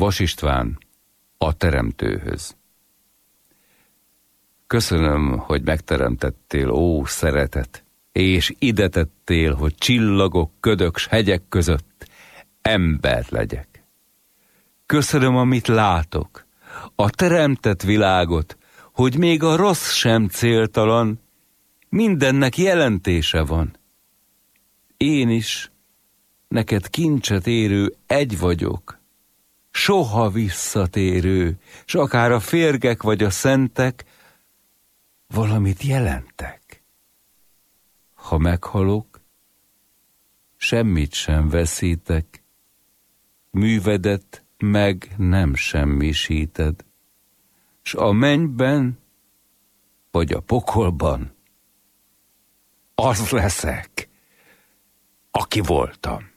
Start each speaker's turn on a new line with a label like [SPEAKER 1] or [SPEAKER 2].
[SPEAKER 1] Vas István a teremtőhöz. Köszönöm, hogy megteremtettél, ó szeretet, és ide tettél, hogy csillagok, ködök s hegyek között ember legyek. Köszönöm, amit látok, a teremtett világot, hogy még a rossz sem céltalan, mindennek jelentése van. Én is, neked kincset érő egy vagyok, soha visszatérő, s akár a férgek vagy a szentek valamit jelentek. Ha meghalok, semmit sem veszítek, művedet meg nem semmisíted, s a mennyben vagy a pokolban az leszek, aki voltam.